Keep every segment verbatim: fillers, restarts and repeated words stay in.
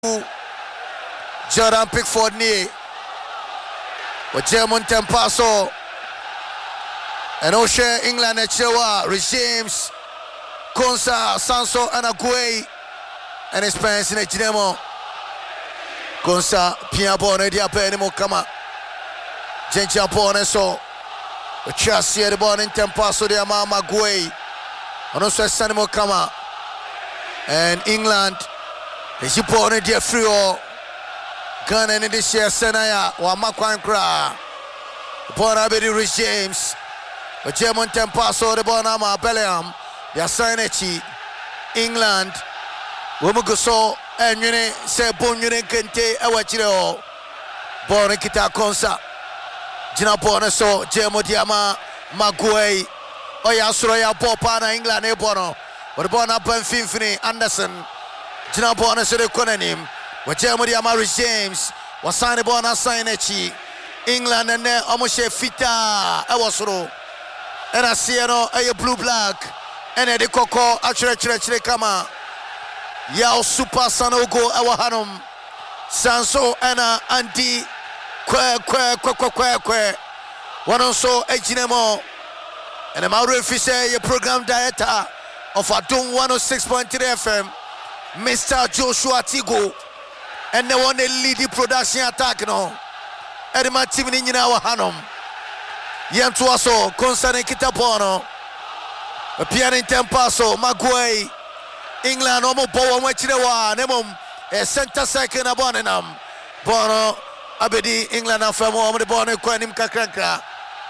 Jordan Pickford ni with German Tempaso and Oshe England Echewa regimes Konsa Sanso Anagwe and Spence in Ejinemo Konsa Piabone Diapenimo Kama Jencha Pone so Chassi the born in Tempaso de Amama Gwe and also Sanimo Kama and England is you born in Diafrio Ghana in this year Senaya wa Makwankra born Abedi Rich James but German Tempaso the born Ama Bellingham they assign Echi England Womuguso and Yune say Bon Yune Kente Awachiro born Kita Konsa Jina born so German Diama Magwe Oya Sroya Popana England e bono but born up and Finfini Anderson Jina born so the Konanim with German Diama James was signed born a sign Echi England and then Omoshe Fita Awasro and I see no a blue black and the Coco actually actually kama Yao Super Sanogo Awahanum Sanso Anna Anti Kwe Kwe Kwe Kwe Kwe Kwe one also Ejinemo and the Mauro Fisher your program director of Adum one oh six point three F M Mister Joshua Tigo and the one that lead the production attack no and the team in our Hanum Yantuaso Constantine Kitapono a piano in Tempaso Magwe England omo bowo mwachirewa nemom a center second abonenam bono abedi England afamo omo de bono kwanim kakranka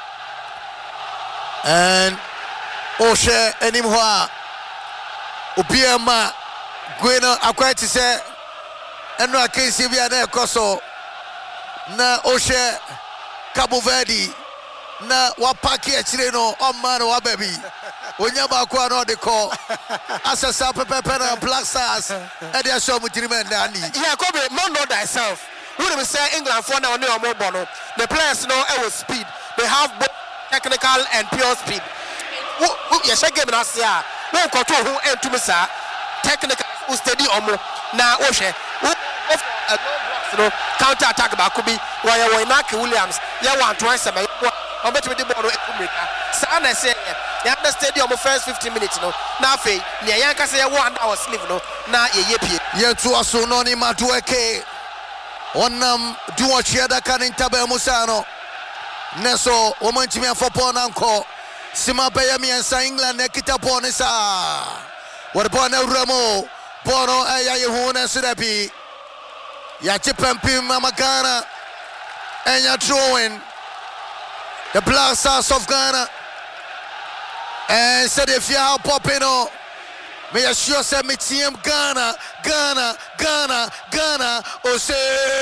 and Oshe enimwa ubiema gweno akwati se eno akensi bia na ekoso na Oshe Cabo Verde na wapaki achire no omano wa baby onyaba kwa no de call asasa pepe na Black Stars e dey show mutirime ndani yeah Kobe man know thyself who dey say England for now no more bono the players know e with speed they have both technical and pure speed you shake game na say ah no control who entumi sa technical who steady omo na Oshe a no counter attack ba Kobe why why Naki Williams ya want twice am I'm betting the ball America. Sana say ya the stadium first fifteen minutes no. Na fe ni yanka say one hour sleep no. Na ye yepie. Ye to aso no ni madueke. Onam duo chiada kan intabe musano. Neso omanchimi afopon anko. Sima beya mi ensa England ne kita bonisa. What bona Ramo. Bono aya ye huna sidapi. Ya chipempi mama Ghana. And ya throwing the Black Stars of Ghana and said if you are popping on may I sure say me team Ghana Ghana Ghana Ghana oh say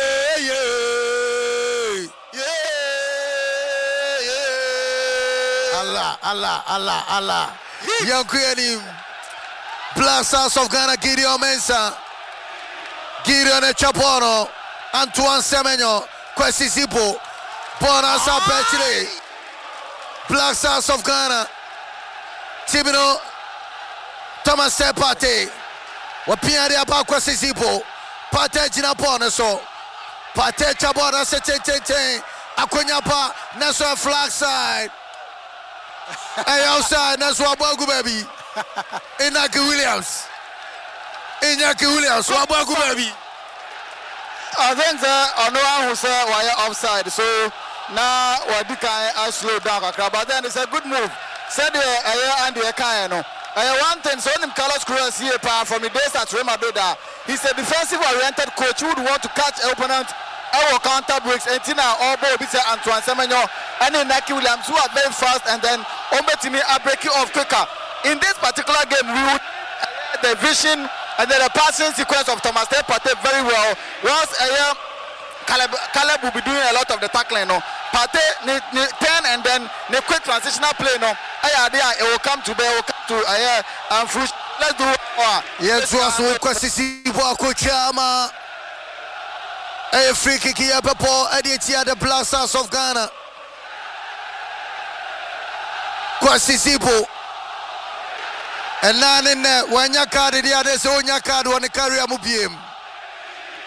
yeah yeah yeah Allah Allah Allah Allah young Queen Black Stars of Ghana Gideon Mensah Gideon Chapono Antoine Semenyo Kwesi Zipo Bonasa Petri Black Stars of Ghana Tibino Thomas Sepate Wapiari Abakwa Sizipo Pate Jina Bonaso Pate Chabona Setente Akunyapa Naso flag side Hey outside Naso Abagu baby Inaki Williams Inaki Williams Wabagu baby I think that I know who say why offside so now Wadika I slow down but then it's a good move. Said the air and the Kayano. I one thing so him Carlos Cruz here from the days at Real Madrid. He's a defensive oriented coach who would want to catch opponent our counter breaks and Tina Obo Bisa Antoine Semenyo and then Naki Williams who are very fast and then Ombetimi are breaking off quicker. In this particular game we would uh, the vision and then the passing sequence of Thomas Partey very well. Once a year Caleb, Caleb will be doing a lot of the tackling no. Partey ten and then the quick transitional play no. Aya there it will come to be will come to aya and fruit. Let's do uh, yes was wo kwasisi bo akochama a free kick here Papo Edia the Black Stars of Ghana kwasisi bo and none in there when your card the others on your card on the career mubiem